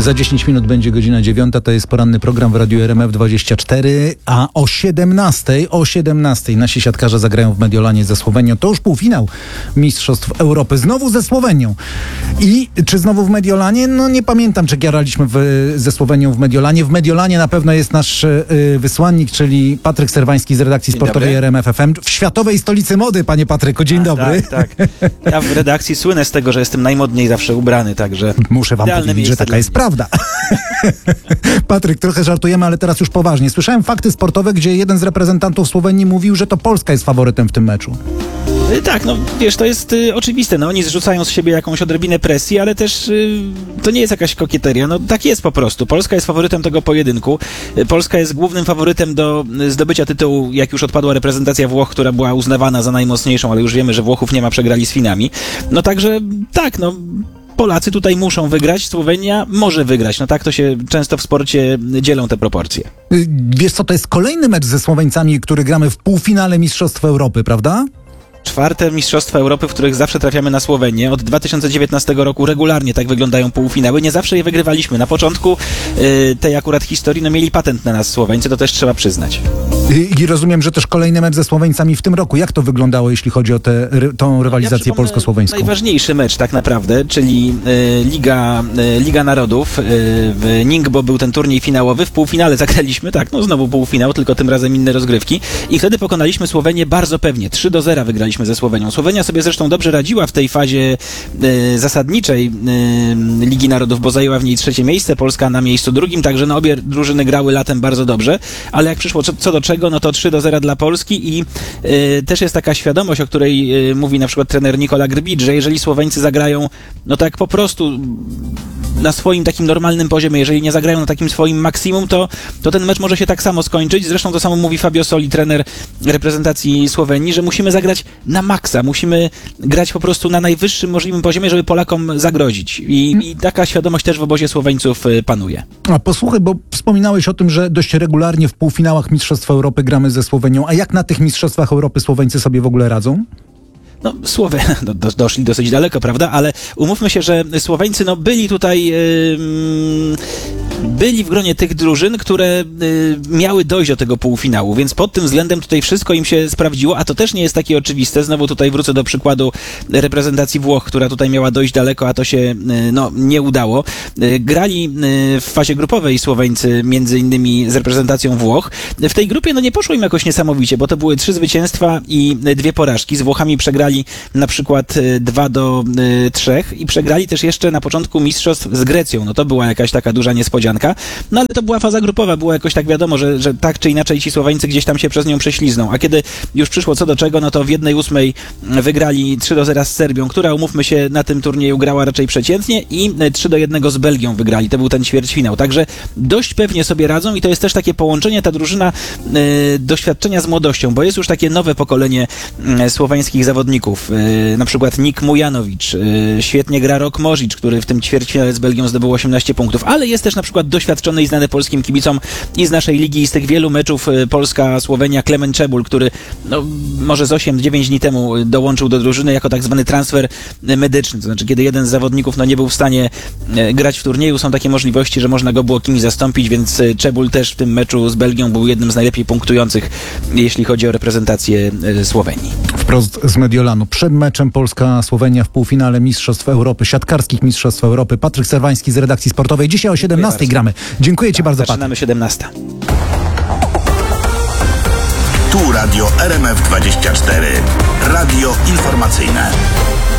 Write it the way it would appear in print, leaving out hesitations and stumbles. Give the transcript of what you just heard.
Za 10 minut będzie godzina 9. To jest poranny program w Radiu RMF24, a o 17 nasi siatkarze zagrają w Mediolanie ze Słowenią. To już półfinał Mistrzostw Europy. Znowu ze Słowenią. I czy znowu w Mediolanie? No nie pamiętam, czy graliśmy ze Słowenią w Mediolanie. W Mediolanie na pewno jest nasz wysłannik, czyli Patryk Serwański z redakcji sportowej RMF FM. W światowej stolicy mody, panie Patryku. Dzień dobry. Tak. Ja w redakcji słynę z tego, że jestem najmodniej zawsze ubrany, także... Muszę wam powiedzieć, że taka jest prawda. Patryk, trochę żartujemy, ale teraz już poważnie. Słyszałem fakty sportowe, gdzie jeden z reprezentantów Słowenii mówił, że to Polska jest faworytem w tym meczu. Tak, no wiesz, to jest oczywiste. No, oni zrzucają z siebie jakąś odrobinę presji, ale też to nie jest jakaś kokieteria. No tak jest po prostu. Polska jest faworytem tego pojedynku. Polska jest głównym faworytem do zdobycia tytułu, jak już odpadła reprezentacja Włoch, która była uznawana za najmocniejszą, ale już wiemy, że Włochów nie ma, przegrali z Finami. No także tak, no... Polacy tutaj muszą wygrać, Słowenia może wygrać. No tak to się często w sporcie dzielą te proporcje. Wiesz co, to jest kolejny mecz ze Słoweńcami, który gramy w półfinale Mistrzostw Europy, prawda? 4. Mistrzostwa Europy, w których zawsze trafiamy na Słowenię. Od 2019 roku regularnie tak wyglądają półfinały. Nie zawsze je wygrywaliśmy. Na początku tej akurat historii mieli patent na nas Słoweńcy, to też trzeba przyznać. I rozumiem, że też kolejny mecz ze Słoweńcami w tym roku. Jak to wyglądało, jeśli chodzi o tą rywalizację polsko-słoweńską? Najważniejszy mecz tak naprawdę, czyli Liga Narodów. W Ningbo był ten turniej finałowy. W półfinale zagraliśmy, znowu półfinał, tylko tym razem inne rozgrywki. I wtedy pokonaliśmy Słowenię bardzo pewnie. 3-0 wygraliśmy ze Słowenią. Słowenia sobie zresztą dobrze radziła w tej fazie zasadniczej Ligi Narodów, bo zajęła w niej 3. miejsce, Polska na miejscu 2, także obie drużyny grały latem bardzo dobrze, ale jak przyszło co do czego, no to 3-0 dla Polski i też jest taka świadomość, o której mówi na przykład trener Nikola Grbić, że jeżeli Słoweńcy zagrają, no tak po prostu na swoim takim normalnym poziomie, jeżeli nie zagrają na takim swoim maksimum, to ten mecz może się tak samo skończyć. Zresztą to samo mówi Fabio Soli, trener reprezentacji Słowenii, że musimy zagrać na maksa, musimy grać po prostu na najwyższym możliwym poziomie, żeby Polakom zagrozić. I taka świadomość też w obozie Słoweńców panuje. A posłuchaj, bo wspominałeś o tym, że dość regularnie w półfinałach Mistrzostw Europy gramy ze Słowenią. A jak na tych Mistrzostwach Europy Słoweńcy sobie w ogóle radzą? No, doszli dosyć daleko, prawda? Ale umówmy się, że Słoweńcy byli tutaj... byli w gronie tych drużyn, które miały dojść do tego półfinału, więc pod tym względem tutaj wszystko im się sprawdziło, a to też nie jest takie oczywiste. Znowu tutaj wrócę do przykładu reprezentacji Włoch, która tutaj miała dojść daleko, a to się nie udało. Grali w fazie grupowej Słoweńcy między innymi z reprezentacją Włoch. W tej grupie nie poszło im jakoś niesamowicie, bo to były 3 zwycięstwa i 2 porażki. Z Włochami przegrali na przykład 2-3 i przegrali też jeszcze na początku mistrzostw z Grecją. No to była jakaś taka duża niespodzianka. No ale to była faza grupowa, było jakoś tak wiadomo, że tak czy inaczej ci Słoweńcy gdzieś tam się przez nią prześlizną. A kiedy już przyszło co do czego, no to w 1/8 wygrali 3-0 z Serbią, która, umówmy się, na tym turnieju grała raczej przeciętnie i 3-1 z Belgią wygrali. To był ten ćwierćfinał. Także dość pewnie sobie radzą i to jest też takie połączenie, ta drużyna doświadczenia z młodością, bo jest już takie nowe pokolenie słoweńskich zawodników. Na przykład Nik Mujanowicz, świetnie gra Rok Možić, który w tym ćwierćfinale z Belgią zdobył 18 punktów, ale jest też na przykład doświadczony i znany polskim kibicom i z naszej ligi, i z tych wielu meczów Polska-Słowenia Klemen Czebul, który może z 8-9 dni temu dołączył do drużyny jako tak zwany transfer medyczny, to znaczy kiedy jeden z zawodników nie był w stanie grać w turnieju, są takie możliwości, że można go było kimś zastąpić, więc Czebul też w tym meczu z Belgią był jednym z najlepiej punktujących, jeśli chodzi o reprezentację Słowenii. Wprost z Mediolanu. Przed meczem Polska-Słowenia w półfinale Mistrzostw Europy, siatkarskich Mistrzostw Europy. Patryk Serwański z redakcji sportowej. Dzisiaj o 17 gramy. Dziękuję Ci bardzo, Patryk. Zaczynamy 17. Tu Radio RMF24. Radio informacyjne.